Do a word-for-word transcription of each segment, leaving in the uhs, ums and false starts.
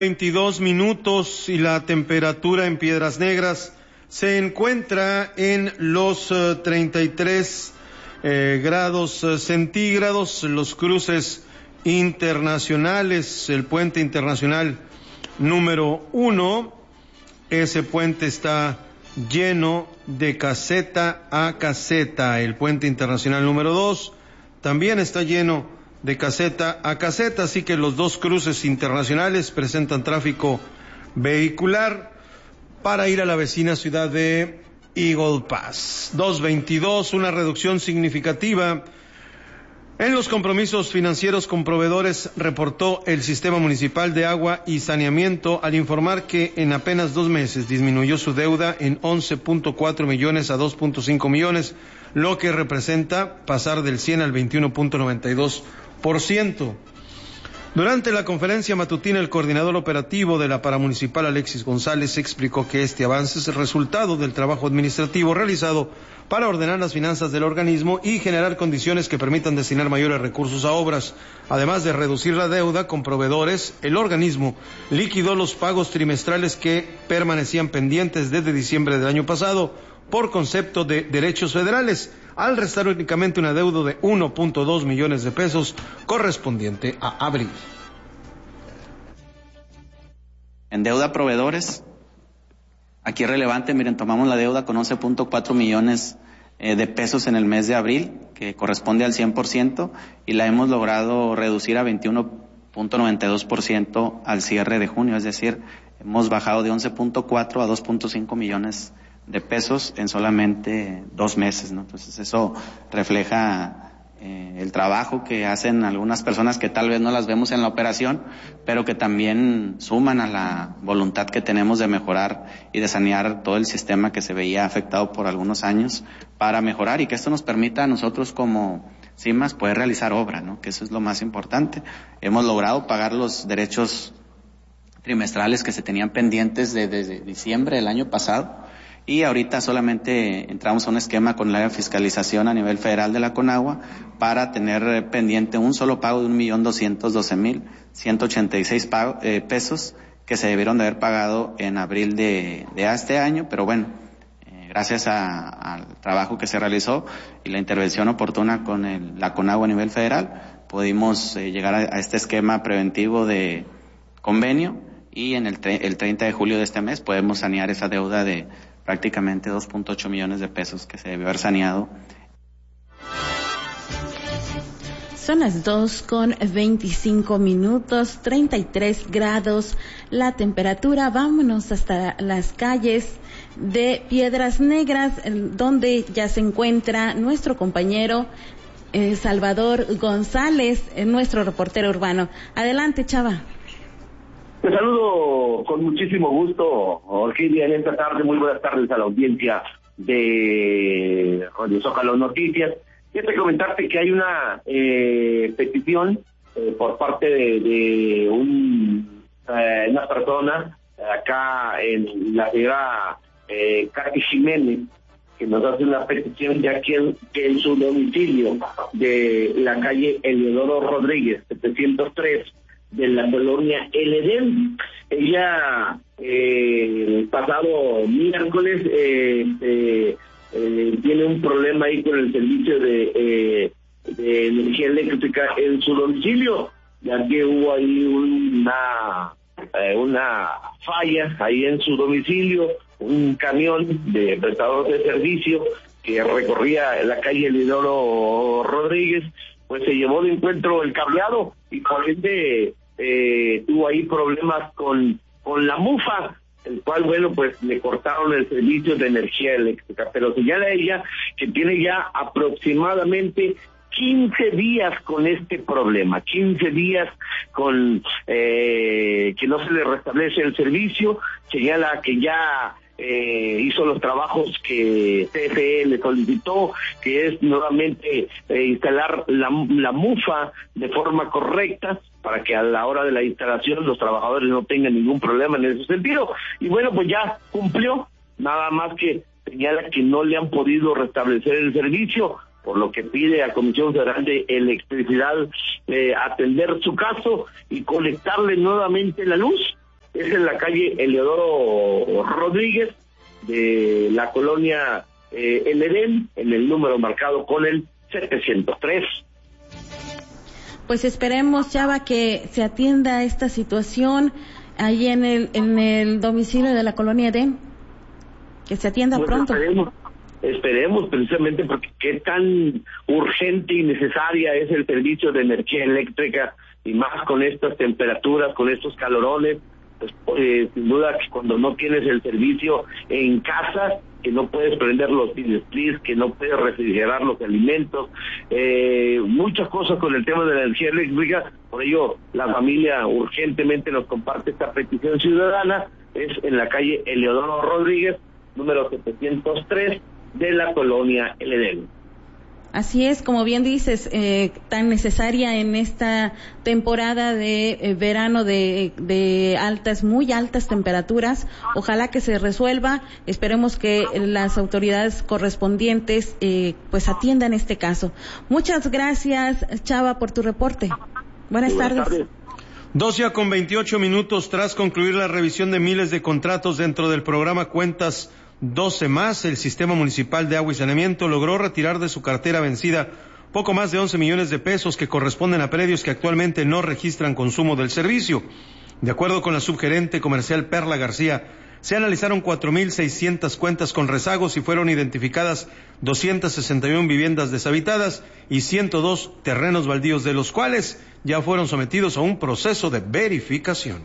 veintidós minutos y la temperatura en Piedras Negras se encuentra en los uh, treinta y tres eh, grados uh, centígrados. Los cruces internacionales, el puente internacional número uno, ese puente está lleno de caseta a caseta. El puente internacional número dos también está lleno de caseta a caseta, así que los dos cruces internacionales presentan tráfico vehicular para ir a la vecina ciudad de Eagle Pass. dos veintidós, una reducción significativa en los compromisos financieros con proveedores, reportó el Sistema Municipal de Agua y Saneamiento al informar que en apenas dos meses disminuyó su deuda en once punto cuatro millones a dos punto cinco millones, lo que representa pasar del cien al veintiuno punto noventa y dos por ciento. Durante la conferencia matutina, el coordinador operativo de la Paramunicipal, Alexis González, explicó que este avance es el resultado del trabajo administrativo realizado para ordenar las finanzas del organismo y generar condiciones que permitan destinar mayores recursos a obras. Además de reducir la deuda con proveedores, el organismo liquidó los pagos trimestrales que permanecían pendientes desde diciembre del año pasado por concepto de derechos federales, al restar únicamente una deuda de uno punto dos millones de pesos correspondiente a abril. En deuda a proveedores, aquí es relevante, miren, tomamos la deuda con once punto cuatro millones eh, de pesos en el mes de abril, que corresponde al cien por ciento, y la hemos logrado reducir a veintiuno punto noventa y dos por ciento al cierre de junio, es decir, hemos bajado de once punto cuatro a dos punto cinco millones de pesos en solamente dos meses, ¿no? Entonces eso refleja eh, el trabajo que hacen algunas personas que tal vez no las vemos en la operación, pero que también suman a la voluntad que tenemos de mejorar y de sanear todo el sistema que se veía afectado por algunos años para mejorar y que esto nos permita a nosotros como CIMAS poder realizar obra, ¿no? Que eso es lo más importante. Hemos logrado pagar los derechos trimestrales que se tenían pendientes desde de, de diciembre del año pasado. Y ahorita solamente entramos a un esquema con la fiscalización a nivel federal de la Conagua para tener pendiente un solo pago de un millón doscientos doce mil ciento ochenta y seis pesos que se debieron de haber pagado en abril de, de este año, pero bueno, eh, gracias a, al trabajo que se realizó y la intervención oportuna con el, la Conagua a nivel federal, pudimos eh, llegar a, a este esquema preventivo de convenio y en el, tre- el treinta de julio de este mes podemos sanear esa deuda de prácticamente dos punto ocho millones de pesos que se debió haber saneado. Son las dos con veinticinco minutos, treinta y tres grados la temperatura. Vámonos hasta las calles de Piedras Negras, donde ya se encuentra nuestro compañero eh, Salvador González, eh, nuestro reportero urbano. Adelante, Chava. Te saludo con muchísimo gusto, Orquídea, en esta tarde. Muy buenas tardes a la audiencia de Radio Zócalo Noticias. Quiero comentarte que hay una eh, petición eh, por parte de, de un, eh, una persona acá en la ciudad, eh, Katy Jiménez, que nos hace una petición, ya que, que en su domicilio de la calle Eleodoro Rodríguez, setecientos tres, de la colonia El Edén, ella eh, el pasado miércoles eh, eh, eh, tiene un problema ahí con el servicio de, eh, de energía eléctrica en su domicilio, ya que hubo ahí una eh, una falla ahí en su domicilio. Un camión de prestador de servicio que recorría la calle Eleodoro Rodríguez, pues se llevó de encuentro el cableado y por ende Eh, tuvo ahí problemas con con la mufa, el cual, bueno, pues le cortaron el servicio de energía eléctrica, pero señala ella que tiene ya aproximadamente quince días con este problema, quince días con eh, que no se le restablece el servicio. Señala que ya Eh, hizo los trabajos que C F E le solicitó, que es nuevamente eh, instalar la, la mufa de forma correcta para que a la hora de la instalación los trabajadores no tengan ningún problema en ese sentido. Y bueno, pues ya cumplió, nada más que señala que no le han podido restablecer el servicio, por lo que pide a Comisión Federal de Electricidad eh, atender su caso y conectarle nuevamente la luz. es en la calle Eleodoro Rodríguez, de la colonia eh, El Edén, en el número marcado con el setecientos tres. Pues esperemos, Chava, que se atienda esta situación ahí en el en el domicilio de la colonia Edén, que se atienda pues pronto. Esperemos, esperemos, precisamente porque qué tan urgente y necesaria es el servicio de energía eléctrica, y más con estas temperaturas, con estos calorones. Pues eh, sin duda que cuando no tienes el servicio en casa, que no puedes prender los displays, que no puedes refrigerar los alimentos, eh, muchas cosas con el tema de la energía eléctrica. Por ello la familia urgentemente nos comparte esta petición ciudadana. Es en la calle Eleodoro Rodríguez, número setecientos tres, de la colonia El Edén. Así es, como bien dices, eh, tan necesaria en esta temporada de eh, verano de, de altas, muy altas temperaturas. Ojalá que se resuelva. Esperemos que las autoridades correspondientes eh, pues atiendan este caso. Muchas gracias, Chava, por tu reporte. Buenas, Buenas tardes. tardes. doce con veintiocho minutos tras concluir la revisión de miles de contratos dentro del programa Cuentas doce más, el Sistema Municipal de Agua y Saneamiento logró retirar de su cartera vencida poco más de once millones de pesos que corresponden a predios que actualmente no registran consumo del servicio. De acuerdo con la subgerente comercial Perla García, se analizaron cuatro mil seiscientas cuentas con rezagos y fueron identificadas doscientas sesenta y una viviendas deshabitadas y ciento dos terrenos baldíos, de los cuales ya fueron sometidos a un proceso de verificación.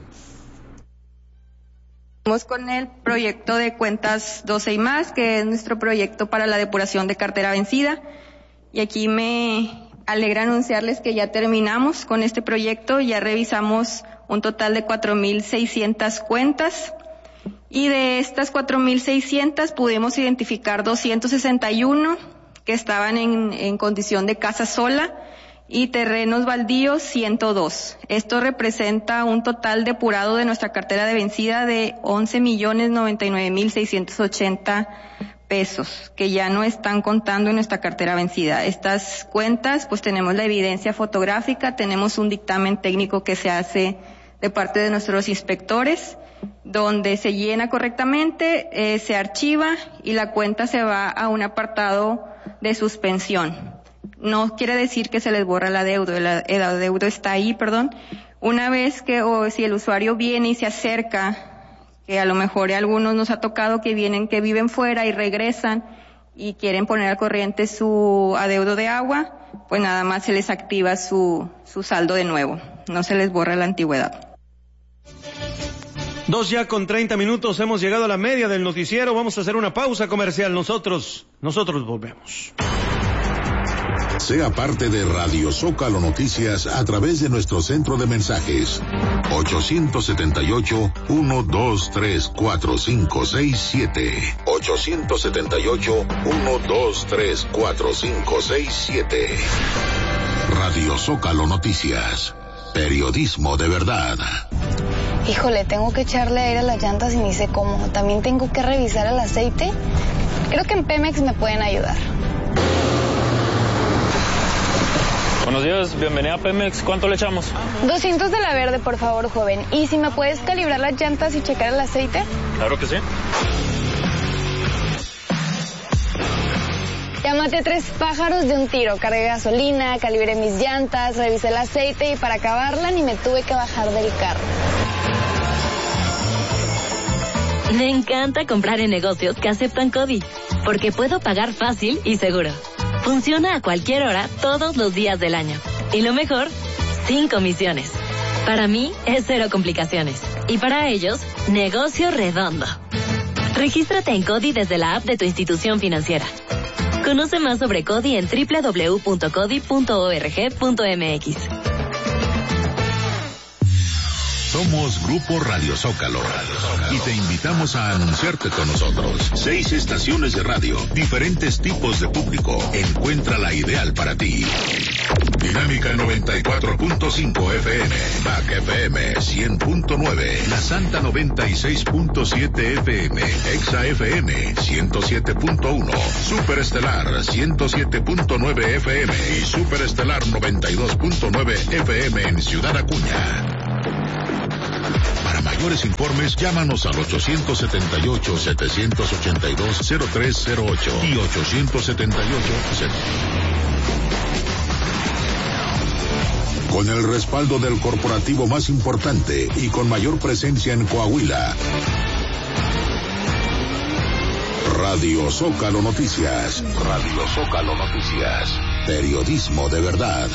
Con el proyecto de Cuentas doce y más, que es nuestro proyecto para la depuración de cartera vencida. Y aquí me alegra anunciarles que ya terminamos con este proyecto, ya revisamos un total de cuatro mil seiscientas cuentas. Y de estas cuatro mil seiscientas pudimos identificar doscientos sesenta y uno que estaban en, en condición de casa sola, y terrenos baldíos ciento dos. Esto representa un total depurado de nuestra cartera de vencida de once millones noventa y nueve mil seiscientos ochenta pesos, que ya no están contando en nuestra cartera vencida. Estas cuentas, pues tenemos la evidencia fotográfica, tenemos un dictamen técnico que se hace de parte de nuestros inspectores, donde se llena correctamente, eh, se archiva y la cuenta se va a un apartado de suspensión. No quiere decir que se les borra el adeudo, el, el adeudo está ahí, perdón. Una vez que, o si el usuario viene y se acerca, que a lo mejor a algunos nos ha tocado que vienen, que viven fuera y regresan y quieren poner al corriente su adeudo de agua, pues nada más se les activa su, su saldo de nuevo, no se les borra la antigüedad. Dos ya con treinta minutos, hemos llegado a la media del noticiero, vamos a hacer una pausa comercial, nosotros, nosotros volvemos. Sea parte de Radio Zócalo Noticias a través de nuestro centro de mensajes ocho siete ocho, uno dos tres, cuatro cinco seis siete ocho siete ocho, uno dos tres, cuatro cinco seis siete. Radio Zócalo Noticias, periodismo de verdad. Híjole, tengo que echarle aire a las llantas y ni sé cómo. También tengo que revisar el aceite. Creo que en Pemex me pueden ayudar. Buenos días, bienvenida a Pemex. ¿Cuánto le echamos? doscientos de la verde, por favor, joven. ¿Y si me puedes calibrar las llantas y checar el aceite? Claro que sí. Ya maté tres pájaros de un tiro. Cargué gasolina, calibré mis llantas, revisé el aceite y para acabarla ni me tuve que bajar del carro. Me encanta comprar en negocios que aceptan CODI, porque puedo pagar fácil y seguro. Funciona a cualquier hora, todos los días del año. Y lo mejor, sin comisiones. Para mí, es cero complicaciones. Y para ellos, negocio redondo. Regístrate en CODI desde la app de tu institución financiera. Conoce más sobre CODI en doble u doble u doble u punto codi punto org punto m x. Somos Grupo Radio Zócalo y te invitamos a anunciarte con nosotros. Seis estaciones de radio, diferentes tipos de público. Encuentra la ideal para ti. Dinámica noventa y cuatro punto cinco F M, B A C F M cien punto nueve, La Santa noventa y seis punto siete F M, Exa F M ciento siete punto uno, Superestelar ciento siete punto nueve F M y Superestelar noventa y dos punto nueve F M en Ciudad Acuña. Para mayor mayores informes, llámanos al ochocientos setenta y ocho, setecientos ochenta y dos, cero tres cero ocho y ochocientos setenta y ocho. Con el respaldo del corporativo más importante y con mayor presencia en Coahuila. Radio Zócalo Noticias. Radio Zócalo Noticias. Periodismo de verdad.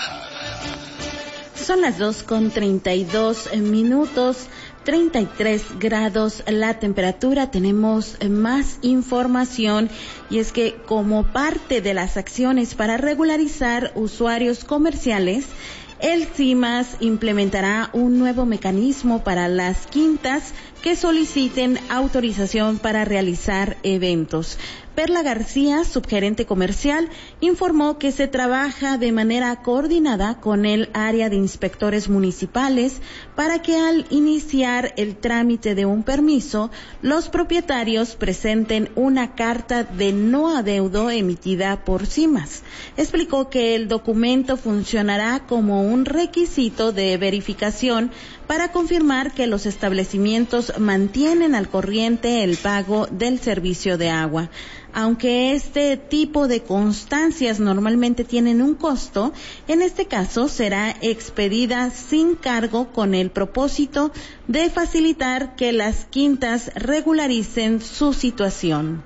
Son las dos con treinta y dos minutos, treinta y tres grados la temperatura. Tenemos más información y es que como parte de las acciones para regularizar usuarios comerciales, el CIMAS implementará un nuevo mecanismo para las quintas que soliciten autorización para realizar eventos. Perla García, subgerente comercial, informó que se trabaja de manera coordinada con el área de inspectores municipales para que al iniciar el trámite de un permiso, los propietarios presenten una carta de no adeudo emitida por CIMAS. Explicó que el documento funcionará como un requisito de verificación para confirmar que los establecimientos mantienen al corriente el pago del servicio de agua. Aunque este tipo de constancias normalmente tienen un costo, en este caso será expedida sin cargo con el propósito de facilitar que las quintas regularicen su situación.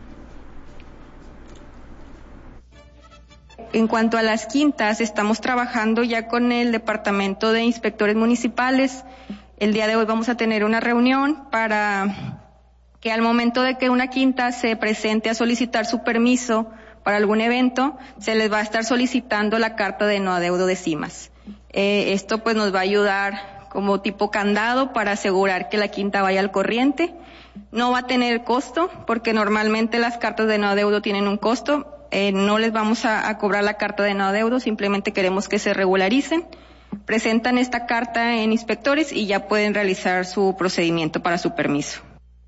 En cuanto a las quintas, estamos trabajando ya con el Departamento de Inspectores Municipales. El día de hoy vamos a tener una reunión para que al momento de que una quinta se presente a solicitar su permiso para algún evento, se les va a estar solicitando la carta de no adeudo de CIMAS. Eh, esto pues nos va a ayudar como tipo candado para asegurar que la quinta vaya al corriente. No va a tener costo, porque normalmente las cartas de no adeudo tienen un costo. Eh, no les vamos a, a cobrar la carta de no adeudo, simplemente queremos que se regularicen. Presentan esta carta en inspectores y ya pueden realizar su procedimiento para su permiso.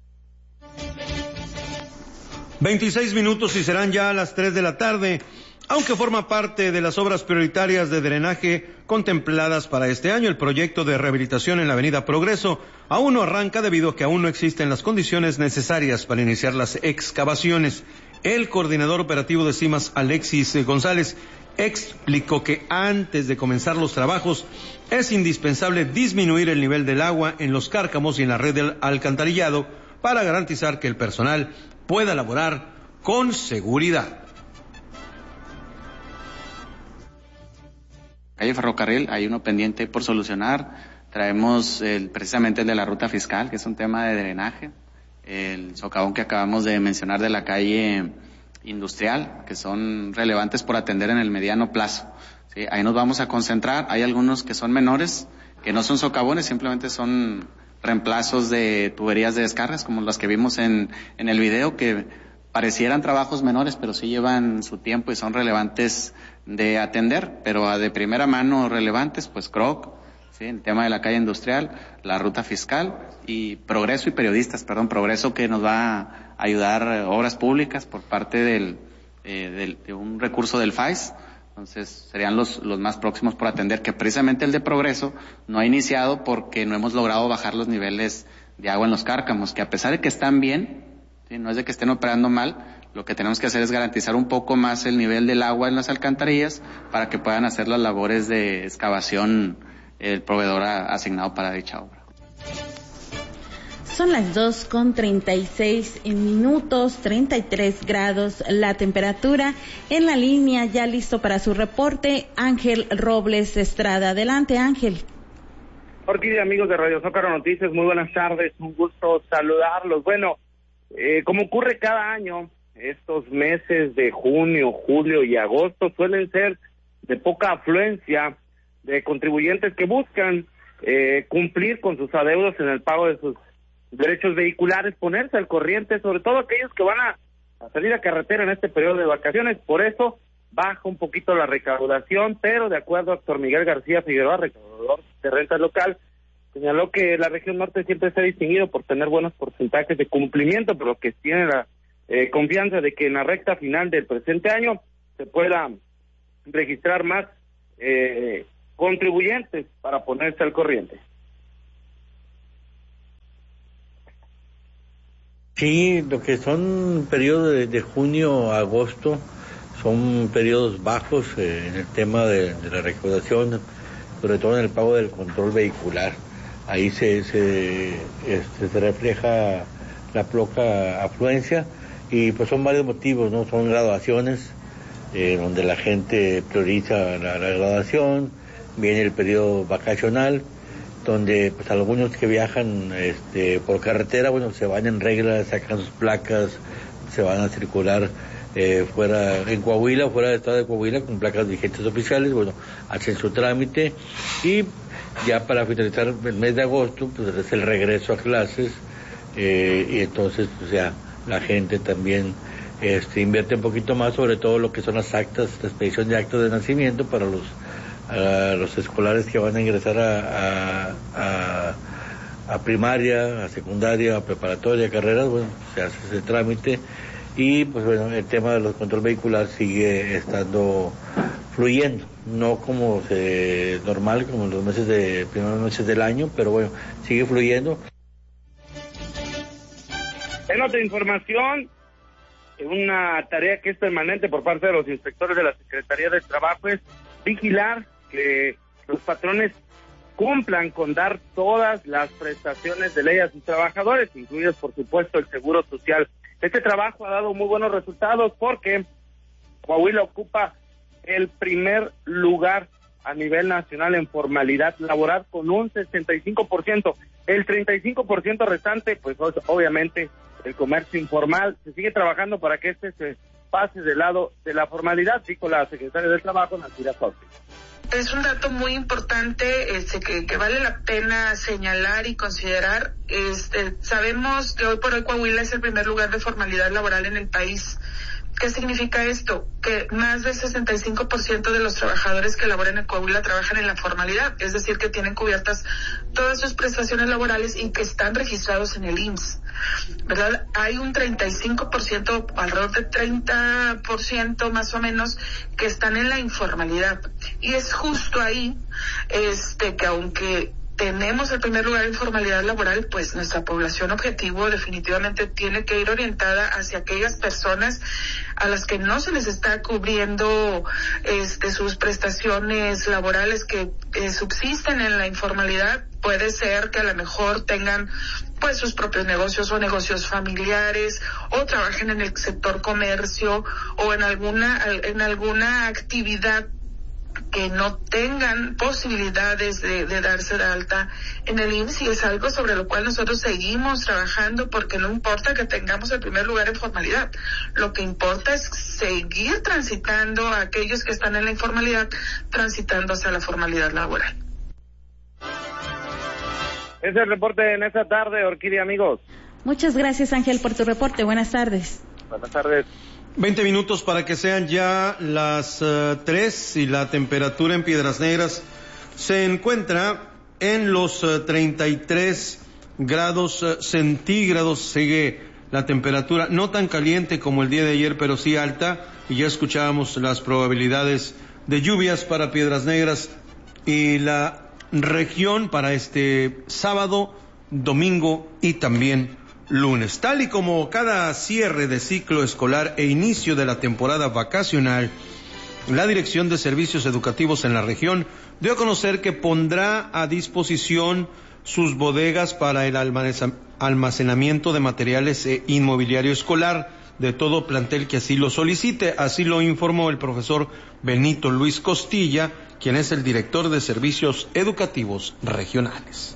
veintiséis minutos y serán ya a las tres de la tarde, aunque forma parte de las obras prioritarias de drenaje contempladas para este año. El proyecto de rehabilitación en la avenida Progreso aún no arranca debido a que aún no existen las condiciones necesarias para iniciar las excavaciones. El coordinador operativo de CIMAS, Alexis González, explicó que antes de comenzar los trabajos es indispensable disminuir el nivel del agua en los cárcamos y en la red del alcantarillado para garantizar que el personal pueda laborar con seguridad. Calle Ferrocarril, hay uno pendiente por solucionar. Traemos el, precisamente el de la ruta fiscal, que es un tema de drenaje. El socavón que acabamos de mencionar de la calle industrial, que son relevantes por atender en el mediano plazo. ¿Sí? Ahí nos vamos a concentrar. Hay algunos que son menores, que no son socavones, simplemente son reemplazos de tuberías de descargas, como las que vimos en, en el video, que parecieran trabajos menores, pero sí llevan su tiempo y son relevantes de atender, pero de primera mano relevantes, pues C R O C, ¿sí? El tema de la calle industrial, la ruta fiscal y Progreso y periodistas, perdón, Progreso, que nos va a ayudar obras públicas por parte del, eh, del de un recurso del F A I S. Entonces serían los, los más próximos por atender, que precisamente el de Progreso no ha iniciado porque no hemos logrado bajar los niveles de agua en los cárcamos, que a pesar de que están bien, ¿sí? No es de que estén operando mal, lo que tenemos que hacer es garantizar un poco más el nivel del agua en las alcantarillas para que puedan hacer las labores de excavación el proveedor asignado para dicha obra. Son las dos con treinta y seis minutos, treinta y tres grados la temperatura. En la línea, ya listo para su reporte, Ángel Robles Estrada. Adelante, Ángel. Orquídea, amigos de Radio Zócalo Noticias, muy buenas tardes, un gusto saludarlos. Bueno, eh, como ocurre cada año, estos meses de junio, julio y agosto suelen ser de poca afluencia de contribuyentes que buscan eh, cumplir con sus adeudos en el pago de sus derechos vehiculares, ponerse al corriente, sobre todo aquellos que van a, a salir a carretera en este periodo de vacaciones. Por eso baja un poquito la recaudación, pero de acuerdo a Héctor Miguel García Figueroa, recaudador de renta local, señaló que la región norte siempre se ha distinguido por tener buenos porcentajes de cumplimiento, pero que tiene la eh, confianza de que en la recta final del presente año se pueda registrar más eh, contribuyentes para ponerse al corriente. Sí, lo que son periodos de, de junio a agosto son periodos bajos eh, en el tema de, de la recaudación, sobre todo en el pago del control vehicular. Ahí se, se, este, se refleja la poca afluencia y pues son varios motivos, ¿no? Son graduaciones eh, donde la gente prioriza la, la graduación, viene el periodo vacacional, donde pues algunos que viajan este, por carretera, bueno, se van en regla, sacan sus placas, se van a circular eh, fuera, en Coahuila, fuera del estado de Coahuila, con placas vigentes oficiales, bueno, hacen su trámite y ya para finalizar el mes de agosto, pues es el regreso a clases eh, y entonces pues ya la gente también este, invierte un poquito más, sobre todo lo que son las actas, la expedición de actas de nacimiento para los a los escolares que van a ingresar a, a, a, a primaria, a secundaria, a preparatoria, a carreras, bueno, se hace ese trámite y pues bueno, el tema de los control vehicular sigue estando fluyendo, no como se, normal, como en los meses de, primeros meses del año, pero bueno, sigue fluyendo. En otra información, una tarea que es permanente por parte de los inspectores de la Secretaría del Trabajo es vigilar que los patrones cumplan con dar todas las prestaciones de ley a sus trabajadores, incluidos por supuesto el seguro social. Este trabajo ha dado muy buenos resultados porque Coahuila ocupa el primer lugar a nivel nacional en formalidad laboral con un sesenta y cinco por ciento. El treinta y cinco por ciento restante, pues obviamente el comercio informal. Se sigue trabajando para que este se pase del lado de la formalidad, dijo la secretaria del Trabajo, Nacira Sauce. Es un dato muy importante este, que, que vale la pena señalar y considerar. Este, sabemos que hoy por hoy Coahuila es el primer lugar de formalidad laboral en el país. ¿Qué significa esto? Que más del sesenta y cinco por ciento de los trabajadores que laboran en Coahuila trabajan en la formalidad, es decir, que tienen cubiertas todas sus prestaciones laborales y que están registrados en el I M S S, ¿verdad? Hay un treinta y cinco por ciento, alrededor de treinta por ciento más o menos, que están en la informalidad. Y es justo ahí este que aunque tenemos el primer lugar en formalidad laboral, pues nuestra población objetivo definitivamente tiene que ir orientada hacia aquellas personas a las que no se les está cubriendo este sus prestaciones laborales que eh, subsisten en la informalidad. Puede ser que a lo mejor tengan pues sus propios negocios o negocios familiares, o trabajen en el sector comercio o en alguna en alguna actividad que no tengan posibilidades de, de darse de alta en el I M S S, y es algo sobre lo cual nosotros seguimos trabajando, porque no importa que tengamos el primer lugar en formalidad, lo que importa es seguir transitando a aquellos que están en la informalidad, transitando hacia la formalidad laboral. Es el reporte en esta tarde, Orquídea, amigos. Muchas gracias, Ángel, por tu reporte. Buenas tardes. Buenas tardes. Veinte minutos para que sean ya las uh, tres y la temperatura en Piedras Negras se encuentra en los uh, treinta y tres grados uh, centígrados. Sigue la temperatura no tan caliente como el día de ayer, pero sí alta, y ya escuchábamos las probabilidades de lluvias para Piedras Negras y la región para este sábado, domingo y también lunes. Tal y como cada cierre de ciclo escolar e inicio de la temporada vacacional, la Dirección de Servicios Educativos en la región dio a conocer que pondrá a disposición sus bodegas para el almacenamiento de materiales e inmobiliario escolar de todo plantel que así lo solicite. Así lo informó el profesor Benito Luis Costilla, quien es el director de Servicios Educativos Regionales.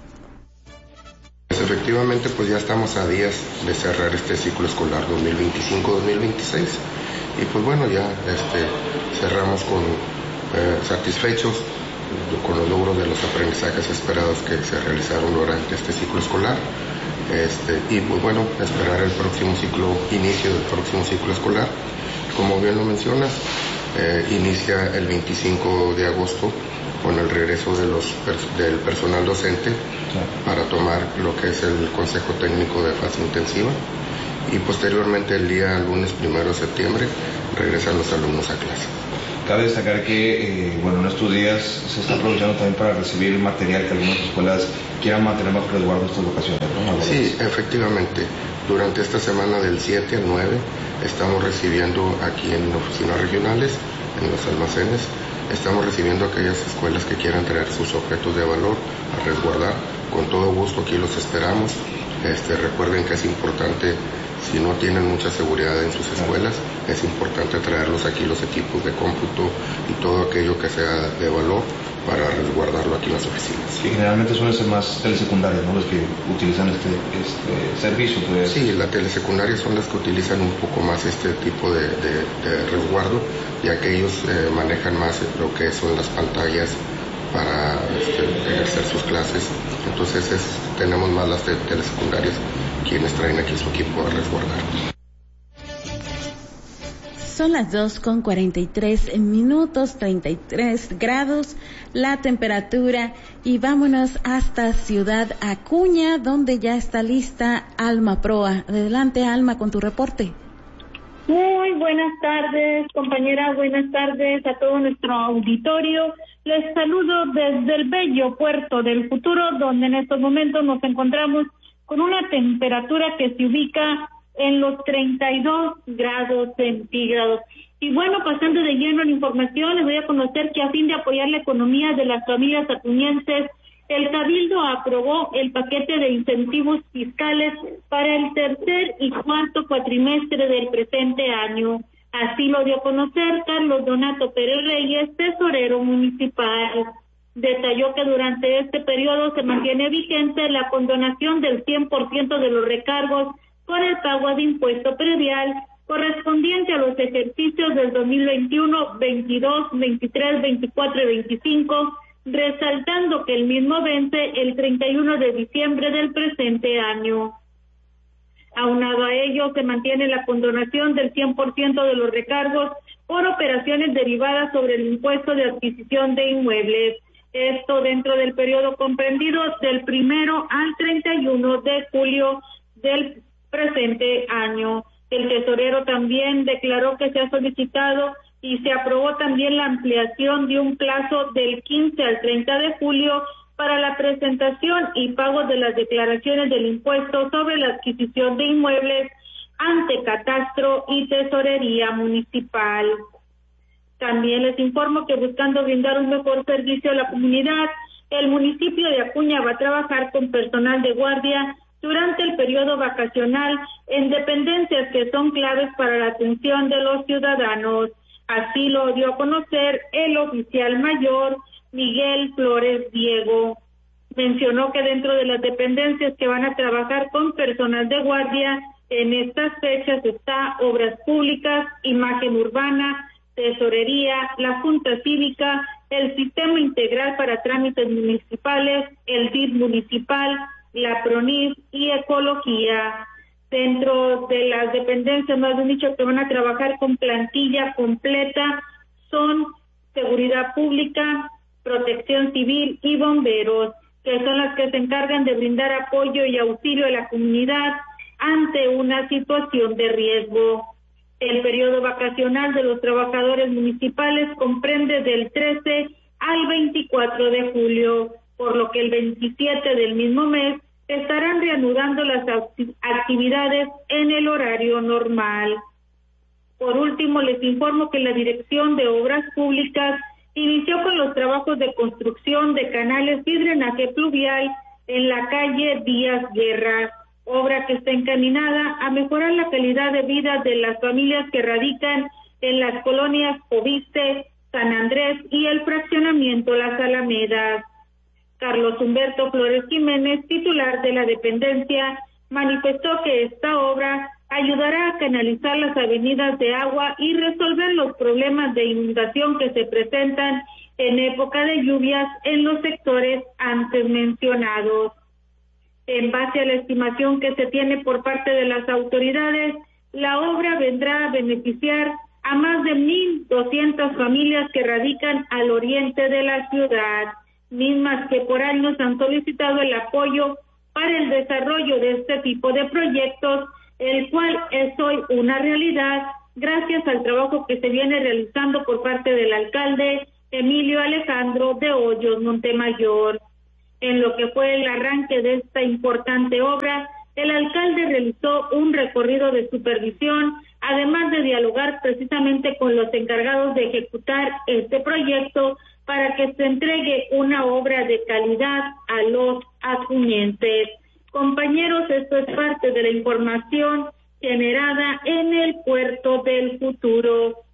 Pues efectivamente, pues ya estamos a días de cerrar este ciclo escolar dos mil veinticinco dos mil veintiséis, y pues bueno, ya este, cerramos con eh, satisfechos con los logros de los aprendizajes esperados que se realizaron durante este ciclo escolar, este, y pues bueno, esperar el próximo ciclo, inicio del próximo ciclo escolar. Como bien lo mencionas, eh, inicia el veinticinco de agosto con el regreso de los del personal docente para tomar lo que es el Consejo Técnico de Fase Intensiva, y posteriormente el día lunes primero de septiembre regresan los alumnos a clase. Cabe destacar que, eh, bueno, en estos días se está aprovechando también para recibir material que algunas escuelas quieran mantener bajo resguardo estas vacaciones, ¿no? Sí, efectivamente. Durante esta semana del siete al nueve estamos recibiendo aquí en oficinas regionales, en los almacenes, estamos recibiendo a aquellas escuelas que quieran traer sus objetos de valor a resguardar. Con todo gusto aquí los esperamos. Este, recuerden que es importante, si no tienen mucha seguridad en sus escuelas, es importante traerlos aquí los equipos de cómputo y todo aquello que sea de valor para resguardarlo aquí en las oficinas. Y generalmente suelen ser más telesecundarias, ¿no?, los que utilizan este, este servicio. Pues. Sí, las telesecundarias son las que utilizan un poco más este tipo de, de, de resguardo, ya que ellos eh, manejan más lo que son las pantallas para este, ejercer sus clases. Entonces es, tenemos más las te telesecundarias quienes traen aquí su equipo a resguardar. Son las dos con cuarenta y tres minutos, treinta y tres grados la temperatura, y vámonos hasta Ciudad Acuña, donde ya está lista Alma Proa. Adelante, Alma, con tu reporte. Muy buenas tardes, compañera, buenas tardes a todo nuestro auditorio. Les saludo desde el bello puerto del futuro, donde en estos momentos nos encontramos con una temperatura que se ubica en los treinta y dos grados centígrados. Y bueno, pasando de lleno en la información, les voy a conocer que a fin de apoyar la economía de las familias acuñenses, el Cabildo aprobó el paquete de incentivos fiscales para el tercer y cuarto cuatrimestre del presente año. Así lo dio a conocer Carlos Donato Pérez Reyes, tesorero municipal. Detalló que durante este periodo se mantiene vigente la condonación del cien por ciento de los recargos con el pago de impuesto predial correspondiente a los ejercicios del dos mil veintiuno, veintidós, veintitrés, veinticuatro y veinticinco, resaltando que el mismo vence el treinta y uno de diciembre del presente año. Aunado a ello, se mantiene la condonación del cien por ciento de los recargos por operaciones derivadas sobre el impuesto de adquisición de inmuebles. Esto dentro del periodo comprendido del primero al treinta y uno de julio del presente año. El tesorero también declaró que se ha solicitado y se aprobó también la ampliación de un plazo del quince al treinta de julio para la presentación y pago de las declaraciones del impuesto sobre la adquisición de inmuebles ante Catastro y Tesorería Municipal. También les informo que buscando brindar un mejor servicio a la comunidad, el municipio de Acuña va a trabajar con personal de guardia durante el periodo vacacional en dependencias que son claves para la atención de los ciudadanos. Así lo dio a conocer el oficial mayor Miguel Flores Diego. Mencionó que dentro de las dependencias que van a trabajar con personal de guardia en estas fechas está Obras Públicas, Imagen Urbana, Tesorería, la Junta Cívica, el Sistema Integral para Trámites Municipales, el D I F municipal, la PRONIF y Ecología. Dentro de las dependencias, más bien dicho, que van a trabajar con plantilla completa son Seguridad Pública, Protección Civil y Bomberos, que son las que se encargan de brindar apoyo y auxilio a la comunidad ante una situación de riesgo. El periodo vacacional de los trabajadores municipales comprende del trece al veinticuatro de julio, por lo que el veintisiete del mismo mes estarán reanudando las actividades en el horario normal. Por último, les informo que la Dirección de Obras Públicas inició con los trabajos de construcción de canales y drenaje pluvial en la calle Díaz Guerra, obra que está encaminada a mejorar la calidad de vida de las familias que radican en las colonias Coviste, San Andrés y el fraccionamiento Las Alamedas. Carlos Humberto Flores Jiménez, titular de la dependencia, manifestó que esta obra ayudará a canalizar las avenidas de agua y resolver los problemas de inundación que se presentan en época de lluvias en los sectores antes mencionados. En base a la estimación que se tiene por parte de las autoridades, la obra vendrá a beneficiar a más de mil doscientas familias que radican al oriente de la ciudad, mismas que por años han solicitado el apoyo para el desarrollo de este tipo de proyectos, el cual es hoy una realidad gracias al trabajo que se viene realizando por parte del alcalde Emilio Alejandro de Hoyos Montemayor. En lo que fue el arranque de esta importante obra, el alcalde realizó un recorrido de supervisión, además de dialogar precisamente con los encargados de ejecutar este proyecto para que se entregue una obra de calidad a los acuñenses. Compañeros, esto es parte de la información generada en el Puerto del Futuro.